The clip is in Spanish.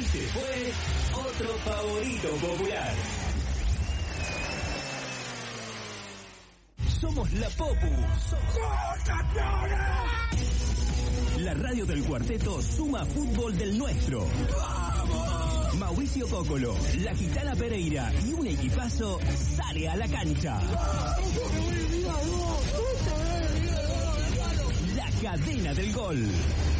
se fue otro favorito popular. Somos la Popu. ¡Somos campeones! La radio del cuarteto suma fútbol del nuestro. ¡Vamos! Mauricio Cócolo, la Gitana Pereira y un equipazo sale a la cancha. La cadena del gol.